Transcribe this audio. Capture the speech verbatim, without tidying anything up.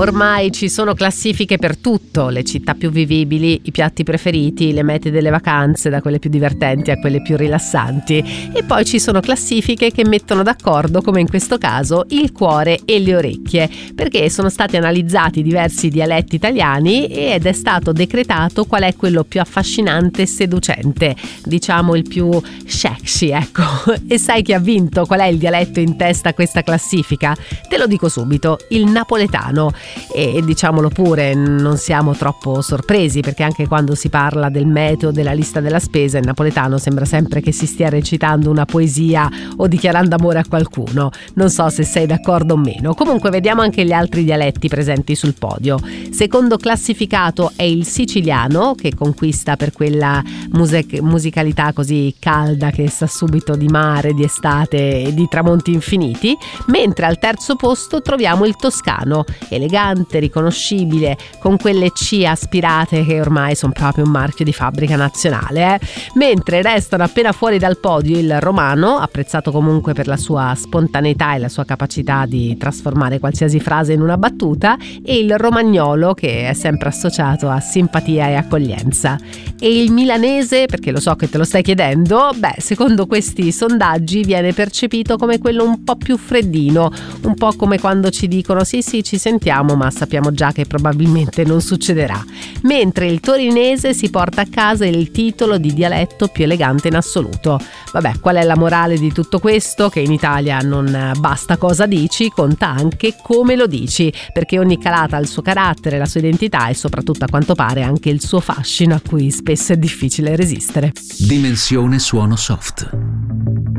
Ormai ci sono classifiche per tutto, le città più vivibili, i piatti preferiti, le mete delle vacanze, da quelle più divertenti a quelle più rilassanti. E poi ci sono classifiche che mettono d'accordo, come in questo caso, il cuore e le orecchie, perché sono stati analizzati diversi dialetti italiani ed è stato decretato qual è quello più affascinante e seducente, diciamo il più sexy, ecco. E sai chi ha vinto? Qual è il dialetto in testa a questa classifica? Te lo dico subito, il napoletano. E diciamolo pure, non siamo troppo sorpresi, perché anche quando si parla del meteo, della lista della spesa, il napoletano sembra sempre che si stia recitando una poesia o dichiarando amore a qualcuno. Non so se sei d'accordo o meno. Comunque vediamo anche gli altri dialetti presenti sul podio. Secondo classificato è il siciliano, che conquista per quella music- musicalità così calda che sa subito di mare, di estate e di tramonti infiniti, mentre al terzo posto troviamo il toscano, elegante, riconoscibile, con quelle C aspirate che ormai sono proprio un marchio di fabbrica nazionale, eh? Mentre restano appena fuori dal podio il romano, apprezzato comunque per la sua spontaneità e la sua capacità di trasformare qualsiasi frase in una battuta, e il romagnolo, che è sempre associato a simpatia e accoglienza. E il milanese, perché lo so che te lo stai chiedendo, beh, secondo questi sondaggi viene percepito come quello un po' più freddino, un po' come quando ci dicono sì sì ci sentiamo ma sappiamo già che probabilmente non succederà, mentre il torinese si porta a casa il titolo di dialetto più elegante in assoluto. Vabbè, qual è la morale di tutto questo? Che in Italia non basta cosa dici, conta anche come lo dici, perché ogni calata ha il suo carattere, la sua identità e soprattutto, a quanto pare, anche il suo fascino a cui spesso è difficile resistere. Dimensione Suono Soft.